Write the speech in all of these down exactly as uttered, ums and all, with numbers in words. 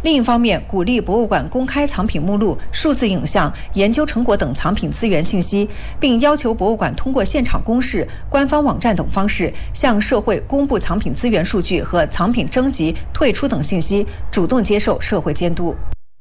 另一方面，鼓励博物馆公开藏品目录、数字影像、研究成果等藏品资源信息，并要求博物馆通过现场公示、官方网站等方式，向社会公布藏品资源数据和藏品征集、退出等信息，主动接受社会监督。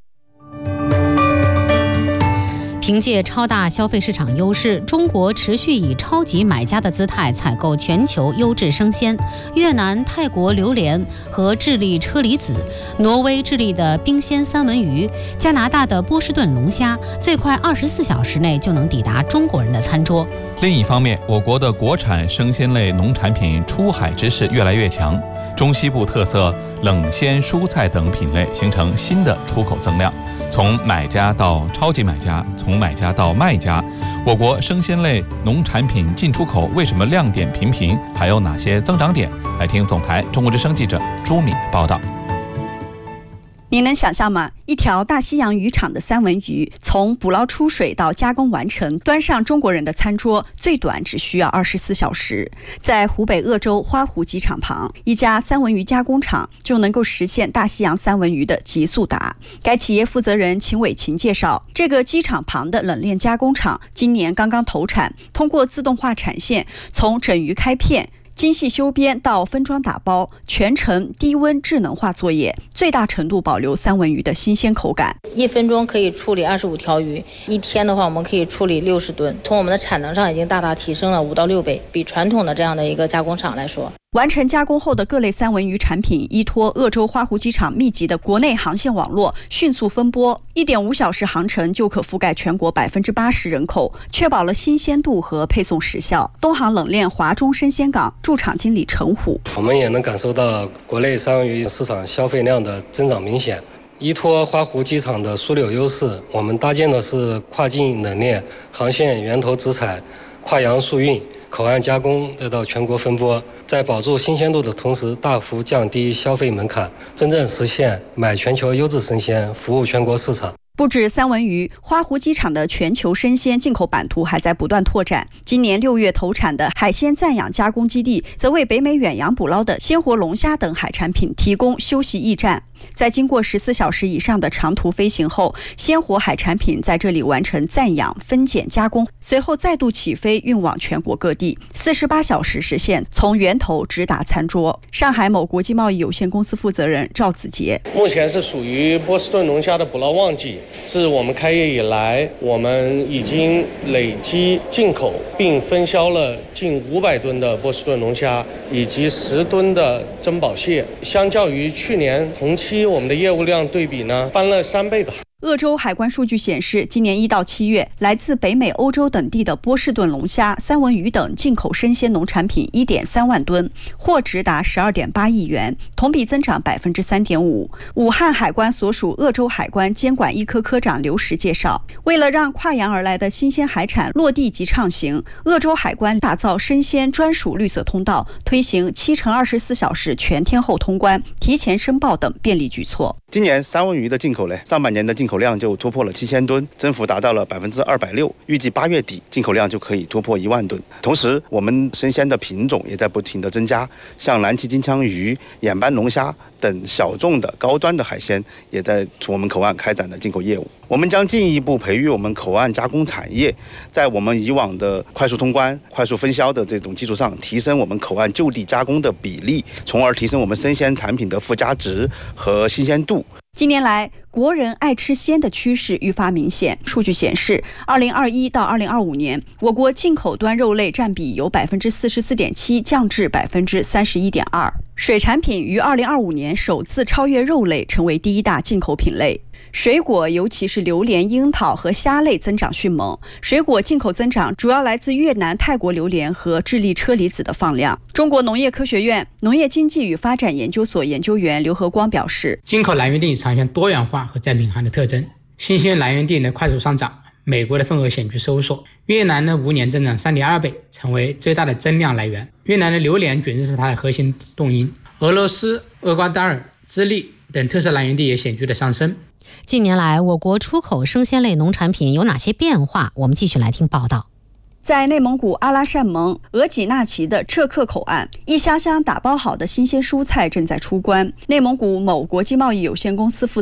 凭借超大消费市场优势，中国持续以超级买家的姿态采购全球优质生鲜。越南、泰国榴莲和智利车厘子，挪威、智利的冰鲜三文鱼，加拿大的波士顿龙虾，最快二十四小时内就能抵达中国人的餐桌。 另一方面，我国的国产生鲜类农产品出海之势越来越强，中西部特色冷鲜蔬菜等品类形成新的出口增量。从买家到超级买家，从买家到卖家，我国生鲜类农产品进出口为什么亮点频频？还有哪些增长点？来听总台中国之声记者朱敏的报道。 您能想象吗？一条大西洋渔场的三文鱼，从捕捞出水到加工完成，端上中国人的餐桌，最短只需要二十四小时。在湖北鄂州花湖机场旁，一家三文鱼加工厂就能够实现大西洋三文鱼的极速达。该企业负责人秦伟琴介绍，这个机场旁的冷链加工厂今年刚刚投产，通过自动化产线，从整鱼开片、精细修边到分装打包，全程低温智能化作业，最大程度保留三文鱼的新鲜口感。 一分钟可以处理二十五条鱼，一天的话我们可以处理六十吨，从我们的产能上已经大大提升了五到六倍，比传统的这样的一个加工厂来说。 完成加工后的各类三文鱼产品依托鄂州花湖机场密集的国内航线网络迅速分拨，一点五小时航程就可覆盖全国百分之八十人口，确保了新鲜度和配送时效。东航冷链华中生鲜港驻场经理陈虎， 我们也能感受到国内三文鱼市场消费量的增长明显。依托花湖机场的枢纽优势，我们搭建的是跨境冷链、航线源头直采、跨洋速运、口岸加工，再到全国分拨，在保住新鲜度的同时，大幅降低消费门槛，真正实现买全球优质生鲜，服务全国市场。 不止三文鱼，花湖机场的全球生鲜进口版图还在不断拓展。今年六月投产的海鲜暂养加工基地，则为北美远洋捕捞的鲜活龙虾等海产品提供休息驿站。在经过十四小时以上的长途飞行后，鲜活海产品在这里完成暂养、分拣、加工，随后再度起飞运往全国各地，四十八小时实现从源头直达餐桌。上海某国际贸易有限公司负责人赵子杰， 目前是属于波士顿龙虾的捕捞旺季，自我们开业以来，我们已经累积进口并分销了近五百吨的波士顿龙虾，以及十吨的珍宝蟹。相较于去年同期，我们的业务量对比呢，翻了三倍吧。 鄂州海关数据显示，今年一到七月，来自北美、欧洲等地的波士顿龙虾、三文鱼等进口生鲜农产品一点三万吨，货值达十二点八亿元，同比增长百分之三点五。武汉海关所属鄂州海关监管一科科长刘石介绍，为了让跨洋而来的新鲜海产落地即畅行，鄂州海关打造生鲜专属绿色通道，推行七乘二十四小时全天候通关、提前申报等便利举措。 今年三文鱼的进口呢，上半年的进口量就突破了七千吨，增幅达到了百分之二百六。预计八月底进口量就可以突破一万吨。同时，我们生鲜的品种也在不停的增加，像蓝鳍金枪鱼、眼斑龙虾等小众的高端的海鲜，也在我们口岸开展了进口业务。我们将进一步培育我们口岸加工产业，在我们以往的快速通关、快速分销的这种基础上，提升我们口岸就地加工的比例，从而提升我们生鲜产品的附加值和新鲜度。 近年来，国人爱吃鲜的趋势愈发明显。数据显示，二零二一到二零二五年，我国进口端肉类占比由百分之四十四点七降至百分之三十一点二。水产品于二零二五年首次超越肉类，成为第一大进口品类。水果，尤其是榴莲、樱桃和虾类增长迅猛。水果进口增长主要来自越南、泰国榴莲和智利车厘子的放量。中国农业科学院农业经济与发展研究所研究员刘和光表示， 进口来源地呈现多元化和再敏感的特征，新鲜来源地的快速上涨，美国的份额显著收缩，越南的五年增长 三点二倍，成为最大的增量来源。越南的榴莲卷直是它的核心动因，俄罗斯、厄瓜多尔、智利等特色来源地也显著的上升。 近年来，我国出口生鲜类农产品有哪些变化？我们继续来听报道。 在内蒙古阿拉善盟额济纳旗的浙克口岸，一箱箱打包好的新鲜蔬菜正在出关。内蒙古某国际贸易有限公司负